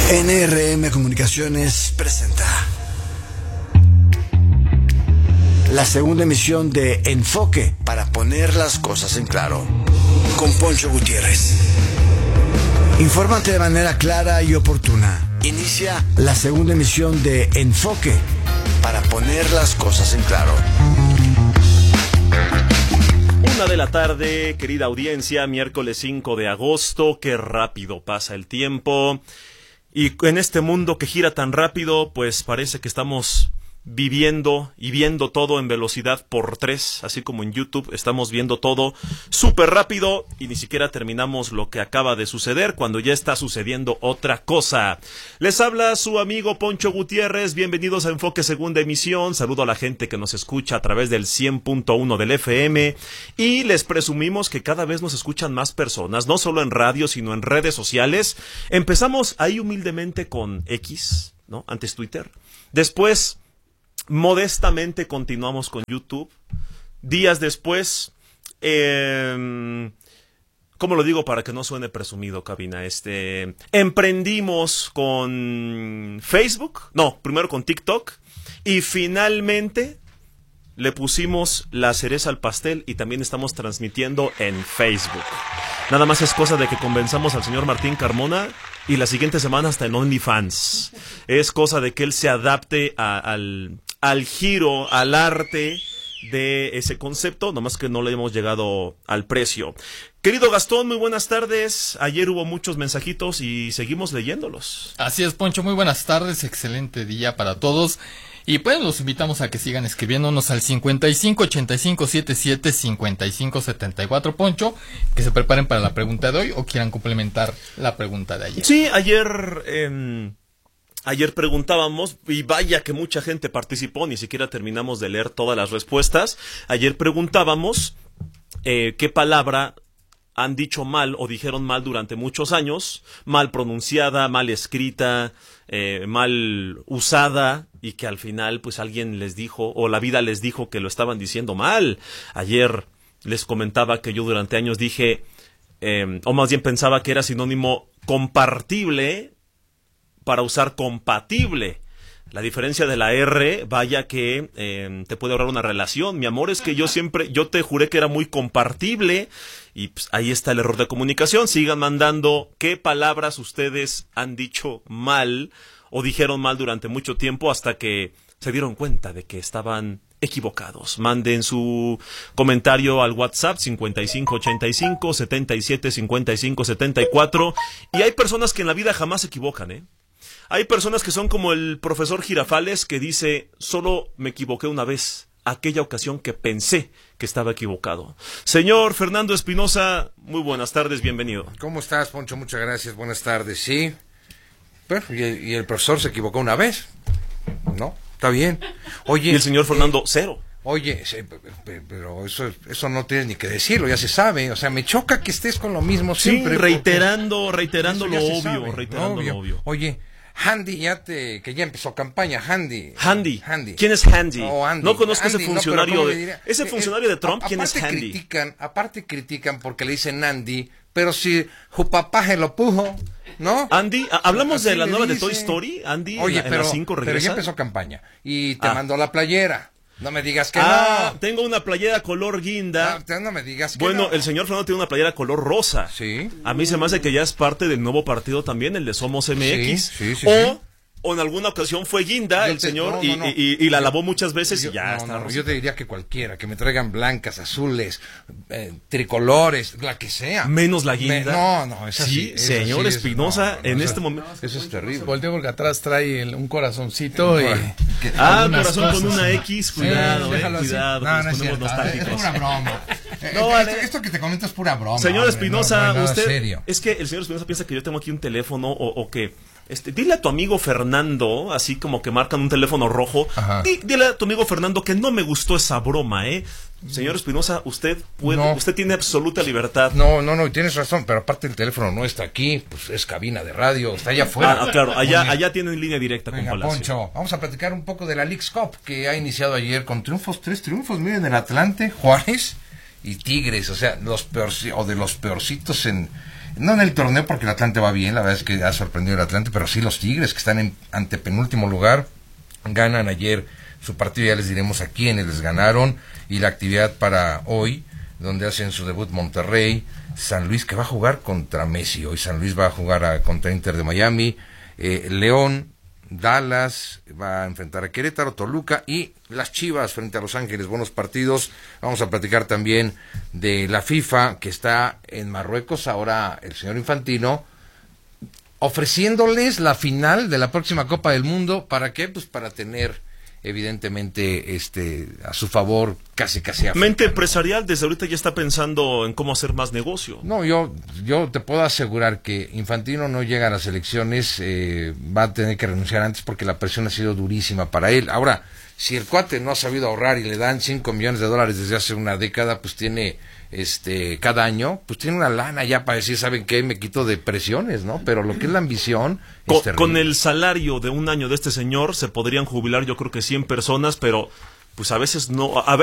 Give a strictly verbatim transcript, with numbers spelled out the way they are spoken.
N R M Comunicaciones presenta la segunda emisión de Enfoque, para poner las cosas en claro, con Poncho Gutiérrez. Infórmate de manera clara y oportuna. Inicia la segunda emisión de Enfoque, para poner las cosas en claro. Una de la tarde, querida audiencia, miércoles cinco de agosto, qué rápido pasa el tiempo. Y en este mundo que gira tan rápido, pues parece que estamos viviendo y viendo todo en velocidad por tres, así como en YouTube estamos viendo todo súper rápido y ni siquiera terminamos lo que acaba de suceder cuando ya está sucediendo otra cosa. Les habla su amigo Poncho Gutiérrez, bienvenidos a Enfoque Segunda Emisión. Saludo a la gente que nos escucha a través del cien punto uno del F M y les presumimos que cada vez nos escuchan más personas, no solo en radio sino en redes sociales. Empezamos ahí humildemente con X, ¿no? Antes Twitter. Después modestamente continuamos con YouTube. Días después, eh, ¿cómo lo digo para que no suene presumido, cabina? Este, emprendimos con Facebook, no, primero con TikTok, y finalmente le pusimos la cereza al pastel y también estamos transmitiendo en Facebook. Nada más es cosa de que convenzamos al señor Martín Carmona y la siguiente semana hasta en OnlyFans. Es cosa de que él se adapte a, al, al giro, al arte de ese concepto, nomás que no le hemos llegado al precio. Querido Gastón, muy buenas tardes. Ayer hubo muchos mensajitos y seguimos leyéndolos. Así es, Poncho, muy buenas tardes, excelente día para todos. Y pues los invitamos a que sigan escribiéndonos al cincuenta y cinco ochenta y cinco setenta y siete cincuenta y cinco setenta y cuatro, Poncho, que se preparen para la pregunta de hoy o quieran complementar la pregunta de ayer. Sí, ayer eh, ayer preguntábamos, y vaya que mucha gente participó, ni siquiera terminamos de leer todas las respuestas. Ayer preguntábamos eh, qué palabra han dicho mal o dijeron mal durante muchos años, mal pronunciada, mal escrita, eh, mal usada, y que al final pues alguien les dijo, o la vida les dijo que lo estaban diciendo mal. Ayer les comentaba que yo durante años dije, eh, o más bien pensaba que era sinónimo compartible para usar compatible. La diferencia de la R, vaya que eh, te puede ahorrar una relación. Mi amor, es que yo siempre, yo te juré que era muy compartible y pues, ahí está el error de comunicación. Sigan mandando qué palabras ustedes han dicho mal o dijeron mal durante mucho tiempo hasta que se dieron cuenta de que estaban equivocados. Manden su comentario al WhatsApp cincuenta y cinco ochenta y cinco setenta y siete cincuenta y cinco setenta y cuatro. Y hay personas que en la vida jamás se equivocan, ¿eh? Hay personas que son como el profesor Girafales, que dice, solo me equivoqué una vez, aquella ocasión que pensé que estaba equivocado. Señor Fernando Espinosa, muy buenas tardes, bienvenido. ¿Cómo estás, Poncho? Muchas gracias, buenas tardes. Sí, bueno, y el, y el profesor se equivocó una vez, ¿no? Está bien. Oye, y el señor Fernando, eh, cero. Oye, pero eso eso no tienes ni que decirlo, ya se sabe. O sea, me choca que estés con lo mismo siempre. Sí, reiterando, porque... reiterando lo obvio, sabe, reiterando obvio. lo obvio. Oye, Handy, ya te, que ya empezó campaña, Handy. Handy. Handy. ¿Quién es Handy? Oh, Andy. No conozco Andy, ese funcionario no, de, ese funcionario de Trump. ¿Quién es Handy? Critican, aparte critican porque le dicen Andy, pero si su papá se lo puso, ¿no? Andy, hablamos Así de la nueva dice. de Toy Story. Andy, Oye, en la, pero, en la cinco regresa. pero ya empezó campaña y te ah. mandó la playera. No me digas que ah, no. Tengo una playera color guinda. No, no me digas que bueno, no. el señor Fernando tiene una playera color rosa. Sí. A mí se me hace que ya es parte del nuevo partido también, el de Somos M X. Sí, sí, sí, o, sí. o en alguna ocasión fue guinda Yo el te, señor no, y, no, no. Y, y, y la lavó muchas veces yo, y ya no, está no, rosita. yo te diría que cualquiera, que me traigan blancas, azules, eh, tricolores, la que sea. Menos la guinda. Me, no, no, esa sí, sí. Esa señor sí Espinosa, es, no, no, en no, este eso, momento. Eso es terrible. Volteo porque atrás trae el, un corazoncito y... Ah, corazón con una X, cuidado, sí, eh, déjalo cuidado, no, nos no es ponemos cierto, nostálgicos. es pura broma. No, vale. esto, esto que te comento es pura broma. Señor hombre, Espinosa, no, no, no, usted, serio. es que el señor Espinosa piensa que yo tengo aquí un teléfono o, o que, este, dile a tu amigo Fernando, así como que marcan un teléfono rojo, di, dile a tu amigo Fernando que no me gustó esa broma, ¿eh? Señor Espinosa, usted puede, no. usted tiene absoluta libertad. No, no, no, tienes razón, pero aparte el teléfono no está aquí, pues es cabina de radio, está allá afuera. Ah, claro, allá, allá tienen línea directa Venga, con Palacio. Poncho, vamos a platicar un poco de la Leagues Cup que ha iniciado ayer con triunfos, tres triunfos, miren, el Atlante, Juárez y Tigres, o sea, los peor, o de los peorcitos en, no en el torneo porque el Atlante va bien, la verdad es que ha sorprendido el Atlante, pero sí los Tigres que están en antepenúltimo lugar, ganan ayer su partido, ya les diremos a quiénes les ganaron, y la actividad para hoy, donde hacen su debut Monterrey, San Luis que va a jugar contra Messi, hoy San Luis va a jugar a, contra Inter de Miami, eh, León, Dallas va a enfrentar a Querétaro, Toluca y las Chivas frente a Los Ángeles. Buenos partidos. Vamos a platicar también de la FIFA que está en Marruecos. Ahora el señor Infantino ofreciéndoles la final de la próxima Copa del Mundo. ¿Para qué? Pues para tener evidentemente este a su favor casi casi africano. Mente empresarial desde ahorita ya está pensando en cómo hacer más negocio. No, yo yo te puedo asegurar que Infantino no llega a las elecciones, eh, va a tener que renunciar antes porque la presión ha sido durísima para él. Ahora, si el cuate no ha sabido ahorrar y le dan cinco millones de dólares desde hace una década, pues tiene este cada año, pues tiene una lana ya para decir, ¿saben qué? Me quito de presiones, ¿no? Pero lo que es la ambición con, es terrible. Con el salario de un año de este señor se podrían jubilar yo creo que cien personas, pero pues a veces no, a